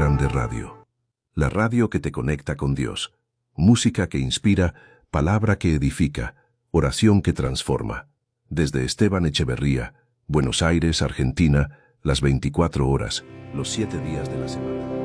Grande Radio. La radio que te conecta con Dios. Música que inspira, palabra que edifica, oración que transforma. Desde Esteban Echeverría, Buenos Aires, Argentina, las 24 horas, los 7 días de la semana.